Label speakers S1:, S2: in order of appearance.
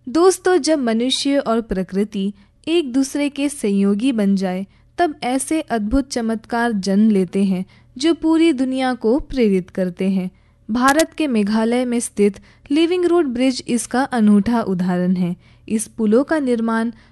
S1: दोस्तों, जब मनुष्य और प्रकृति एक दूसरे के सहयोगी बन जाए तब ऐसे अद्भुत चमत्कार जन्म लेते हैं जो पूरी दुनिया को प्रेरित करते हैं। भारत के मेघालय में स्थित लिविंग रोड ब्रिज इसका अनूठा उदाहरण है। इस पुलों का निर्माण